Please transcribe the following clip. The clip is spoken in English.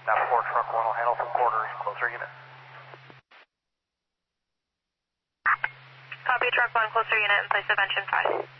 Now 4 truck 1 will handle from quarters, closer unit. Copy, truck 1, closer unit, in place of engine 5.